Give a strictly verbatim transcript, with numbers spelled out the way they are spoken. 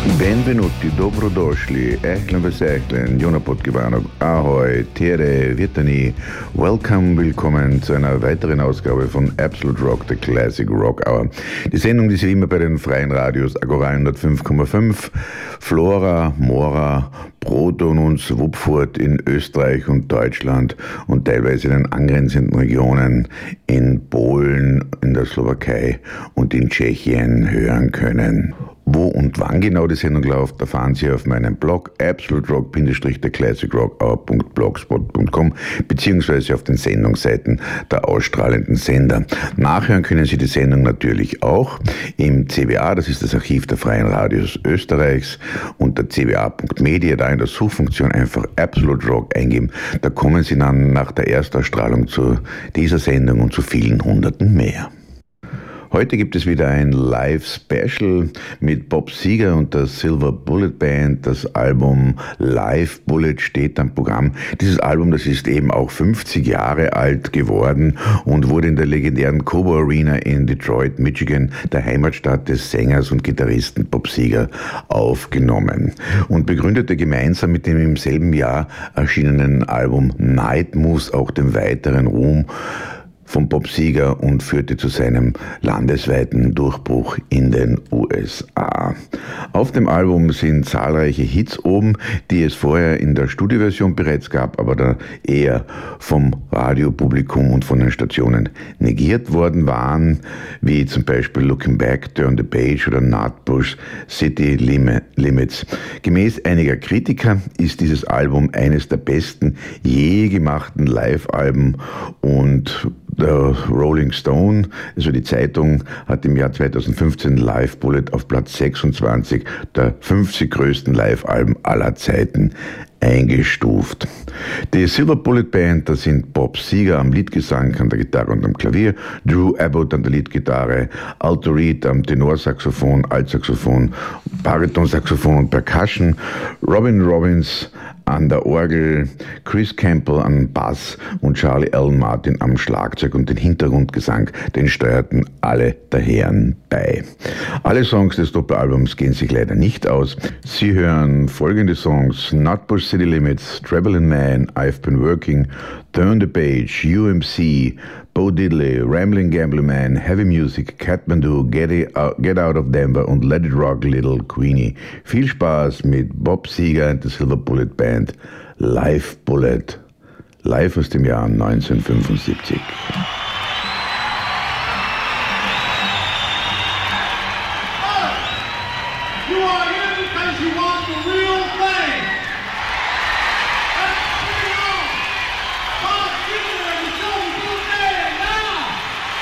Benvenuti, dobrodošli, ehlen vesehlen, Jonapod Givanov, Ahoi, Tere, Vitani. Welcome, willkommen zu einer weiteren Ausgabe von Absolute Rock, the Classic Rock Hour. Die Sendung, die Sie immer bei den freien Radios Agora hundertfünf Komma fünf, Flora, Mora, Proton und Swupfurt in Österreich und Deutschland und teilweise in den angrenzenden Regionen in Polen, in der Slowakei und in Tschechien hören können. Wo und wann genau die Sendung läuft, erfahren Sie auf meinem Blog absolute rock the classic rock hour punkt blogspot punkt com beziehungsweise auf den Sendungsseiten der ausstrahlenden Sender. Nachhören können Sie die Sendung natürlich auch im C B A, das ist das Archiv der Freien Radios Österreichs, unter c b a punkt media, da in der Suchfunktion einfach Absolute Rock eingeben. Da kommen Sie dann nach der Erstausstrahlung zu dieser Sendung und zu vielen Hunderten mehr. Heute gibt es wieder ein Live-Special mit Bob Seger und der Silver Bullet Band. Das Album Live Bullet steht am Programm. Dieses Album, das ist eben auch fünfzig Jahre alt geworden und wurde in der legendären Cobo Arena in Detroit, Michigan, der Heimatstadt des Sängers und Gitarristen Bob Seger, aufgenommen und begründete gemeinsam mit dem im selben Jahr erschienenen Album Night Moves auch den weiteren Ruhm von Bob Seger und führte zu seinem landesweiten Durchbruch in den U S A. Auf dem Album sind zahlreiche Hits oben, die es vorher in der Studioversion bereits gab, aber da eher vom Radiopublikum und von den Stationen negiert worden waren, wie zum Beispiel Looking Back, Turn the Page oder Nutbush, City Limits. Gemäß einiger Kritiker ist dieses Album eines der besten je gemachten Live-Alben und der Rolling Stone, also die Zeitung, hat im Jahr zweitausendfünfzehn Live Bullet auf Platz sechsundzwanzig der fünfzig größten Live-Alben aller Zeiten eingestuft. Die Silver Bullet Band, das sind Bob Seger am Leadgesang, an der Gitarre und am Klavier, Drew Abbott an der Leadgitarre, Alto Reed am Tenorsaxophon, Altsaxophon, Baritonsaxophon und Percussion, Robin Robbins an der Orgel, Chris Campbell am Bass und Charlie Allen Martin am Schlagzeug und den Hintergrundgesang, den steuerten alle der Herren bei. Alle Songs des Doppelalbums gehen sich leider nicht aus. Sie hören folgende Songs: Nutbush, City Limits, Travelin' Man, I've Been Working, Turn the Page, U M C, Bo Diddley, Ramblin' Gambling Man, Heavy Music, Kathmandu, Get, It Out, Get Out of Denver und Let It Rock Little Queenie. Viel Spaß mit Bob Seger und der Silver Bullet Band, Live Bullet, live aus dem Jahr neunzehnhundertfünfundsiebzig. You are